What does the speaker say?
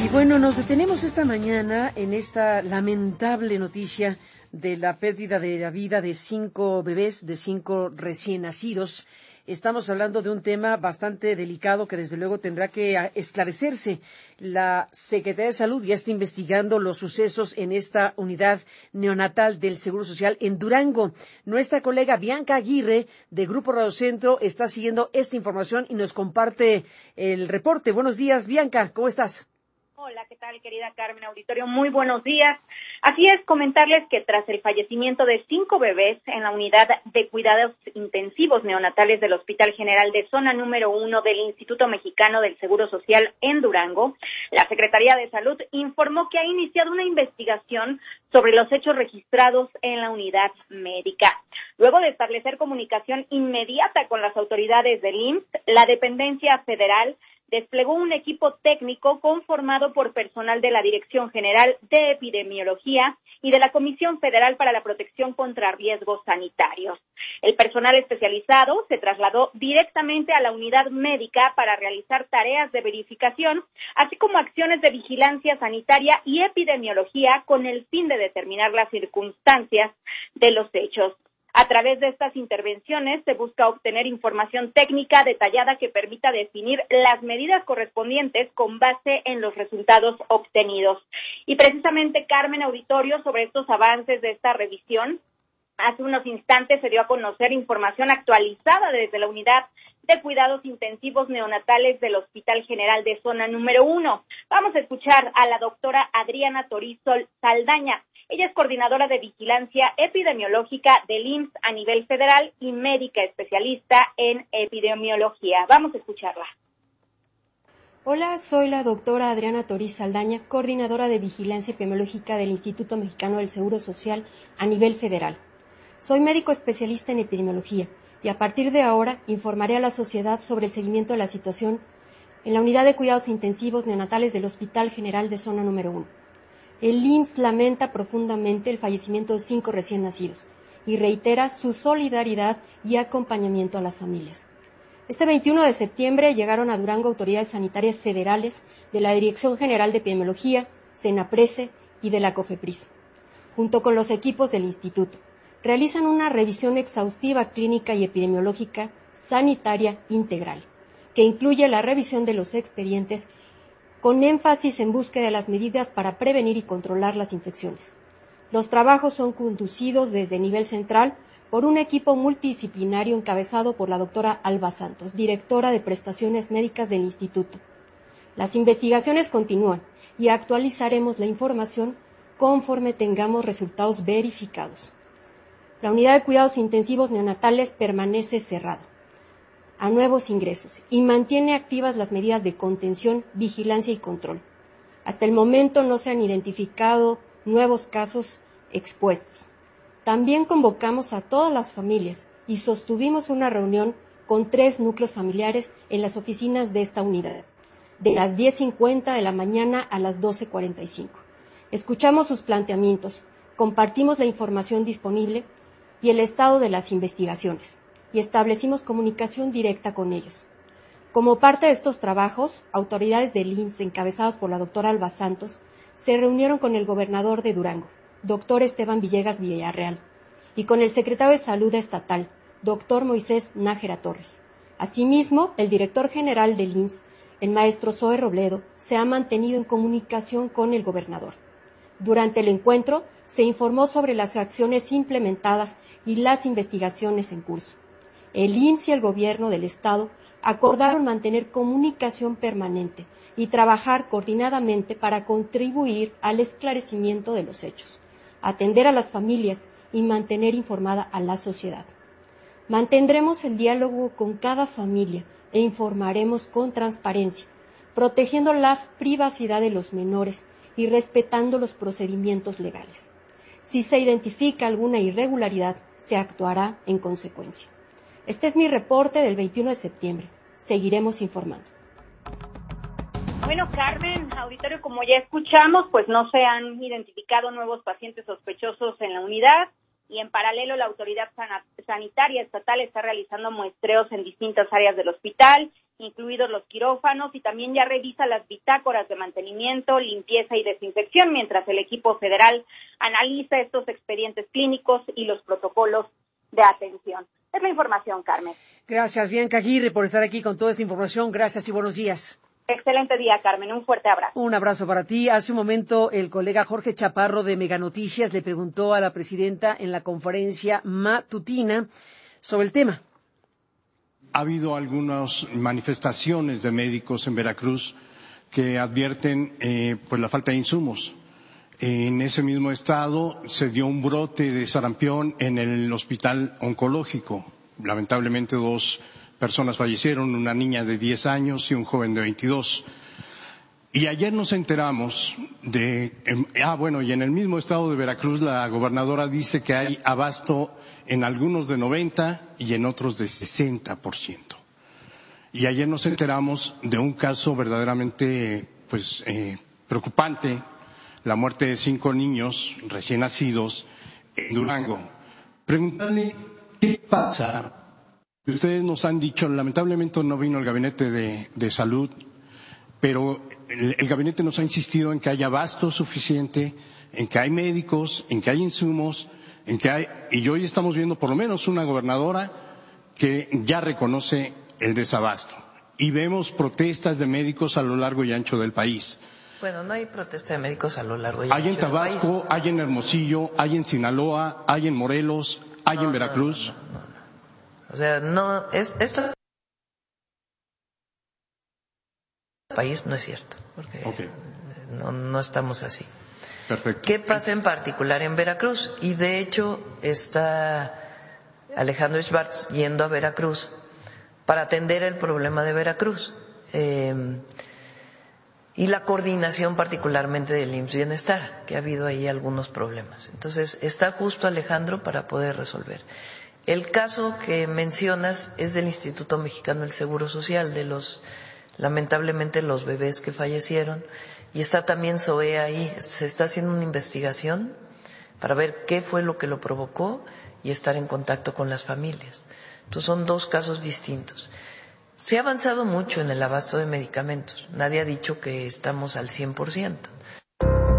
Y bueno, nos detenemos esta mañana en esta lamentable noticia de la pérdida de la vida de 5 bebés, de 5 recién nacidos. Estamos hablando de un tema bastante delicado que desde luego tendrá que esclarecerse. La Secretaría de Salud ya está investigando los sucesos en esta unidad neonatal del Seguro Social en Durango. Nuestra colega Bianca Aguirre de Grupo Radio Centro está siguiendo esta información y nos comparte el reporte. Buenos días, Bianca, ¿cómo estás? Hola, ¿qué tal, querida Carmen Auditorio? Muy buenos días. Así es, comentarles que tras el fallecimiento de 5 bebés en la unidad de cuidados intensivos neonatales del Hospital General de Zona número 1 del Instituto Mexicano del Seguro Social en Durango, la Secretaría de Salud informó que ha iniciado una investigación sobre los hechos registrados en la unidad médica. Luego de establecer comunicación inmediata con las autoridades del IMSS, la dependencia federal desplegó un equipo técnico conformado por personal de la Dirección General de Epidemiología y de la Comisión Federal para la Protección contra Riesgos Sanitarios. El personal especializado se trasladó directamente a la unidad médica para realizar tareas de verificación, así como acciones de vigilancia sanitaria y epidemiología con el fin de determinar las circunstancias de los hechos. A través de estas intervenciones se busca obtener información técnica detallada que permita definir las medidas correspondientes con base en los resultados obtenidos. Y precisamente, Carmen Auditorio, sobre estos avances de esta revisión, hace unos instantes se dio a conocer información actualizada desde la unidad de cuidados intensivos neonatales del Hospital General de Zona número 1. Vamos a escuchar a la doctora Adriana Torizo Saldaña. Ella es coordinadora de vigilancia epidemiológica del IMSS a nivel federal y médica especialista en epidemiología. Vamos a escucharla. Hola, soy la doctora Adriana Torizo Saldaña, coordinadora de vigilancia epidemiológica del Instituto Mexicano del Seguro Social a nivel federal. Soy médico especialista en epidemiología y a partir de ahora informaré a la sociedad sobre el seguimiento de la situación en la unidad de cuidados intensivos neonatales del Hospital General de Zona número 1. El IMSS lamenta profundamente el fallecimiento de 5 recién nacidos y reitera su solidaridad y acompañamiento a las familias. Este 21 de septiembre llegaron a Durango autoridades sanitarias federales de la Dirección General de Epidemiología, Senaprese y de la COFEPRIS, junto con los equipos del instituto. Realizan una revisión exhaustiva clínica y epidemiológica sanitaria integral, que incluye la revisión de los expedientes con énfasis en búsqueda de las medidas para prevenir y controlar las infecciones. Los trabajos son conducidos desde nivel central por un equipo multidisciplinario encabezado por la doctora Alba Santos, directora de prestaciones médicas del instituto. Las investigaciones continúan y actualizaremos la información conforme tengamos resultados verificados. La unidad de cuidados intensivos neonatales permanece cerrada a nuevos ingresos y mantiene activas las medidas de contención, vigilancia y control. Hasta el momento no se han identificado nuevos casos expuestos. También convocamos a todas las familias y sostuvimos una reunión con 3 núcleos familiares en las oficinas de esta unidad, de las 10:50 de la mañana a las 12:45. Escuchamos sus planteamientos, compartimos la información disponible y el estado de las investigaciones, y establecimos comunicación directa con ellos. Como parte de estos trabajos, autoridades del IMSS, encabezadas por la doctora Alba Santos, se reunieron con el gobernador de Durango, doctor Esteban Villegas Villarreal, y con el secretario de Salud estatal, doctor Moisés Nájera Torres. Asimismo, el director general del IMSS, el maestro Zoe Robledo, se ha mantenido en comunicación con el gobernador. Durante el encuentro, se informó sobre las acciones implementadas y las investigaciones en curso. El IMSS y el gobierno del estado acordaron mantener comunicación permanente y trabajar coordinadamente para contribuir al esclarecimiento de los hechos, atender a las familias y mantener informada a la sociedad. Mantendremos el diálogo con cada familia e informaremos con transparencia, protegiendo la privacidad de los menores y respetando los procedimientos legales. Si se identifica alguna irregularidad, se actuará en consecuencia. Este es mi reporte del 21 de septiembre. Seguiremos informando. Bueno, Carmen, auditorio, como ya escuchamos, pues no se han identificado nuevos pacientes sospechosos en la unidad y en paralelo la autoridad sanitaria estatal está realizando muestreos en distintas áreas del hospital incluidos los quirófanos, y también ya revisa las bitácoras de mantenimiento, limpieza y desinfección, mientras el equipo federal analiza estos expedientes clínicos y los protocolos de atención. Es la información, Carmen. Gracias, Bianca Aguirre, por estar aquí con toda esta información. Gracias y buenos días. Excelente día, Carmen. Un fuerte abrazo. Un abrazo para ti. Hace un momento el colega Jorge Chaparro de Mega Noticias le preguntó a la presidenta en la conferencia matutina sobre el tema. Ha habido algunas manifestaciones de médicos en Veracruz que advierten pues la falta de insumos. En ese mismo estado se dio un brote de sarampión en el hospital oncológico. Lamentablemente 2 personas fallecieron, una niña de 10 años y un joven de 22. Y ayer nos enteramos y en el mismo estado de Veracruz la gobernadora dice que hay abasto en algunos de 90 y en otros de 60%. Y ayer nos enteramos de un caso verdaderamente preocupante, la muerte de 5 niños recién nacidos en Durango. Preguntarle qué pasa. Ustedes nos han dicho, lamentablemente no vino el gabinete de salud, pero el gabinete nos ha insistido en que haya abasto suficiente, en que hay médicos, en que hay insumos, y hoy estamos viendo por lo menos una gobernadora que ya reconoce el desabasto. Y vemos protestas de médicos a lo largo y ancho del país. Bueno, no hay protesta de médicos a lo largo y ancho del país. Hay en Tabasco, hay en Hermosillo, hay en Sinaloa, hay en Morelos, hay en Veracruz. No. O sea, esto país no es cierto, porque no estamos así. Perfecto. ¿Qué pasa en particular en Veracruz? Y de hecho está Alejandro Schwartz yendo a Veracruz para atender el problema de Veracruz y la coordinación particularmente del IMSS Bienestar, que ha habido ahí algunos problemas. Entonces está justo Alejandro para poder resolver. El caso que mencionas es del Instituto Mexicano del Seguro Social, lamentablemente los bebés que fallecieron, y está también SOE ahí. Se está haciendo una investigación para ver qué fue lo que lo provocó y estar en contacto con las familias. Entonces son 2 casos distintos. Se ha avanzado mucho en el abasto de medicamentos. Nadie ha dicho que estamos al 100%.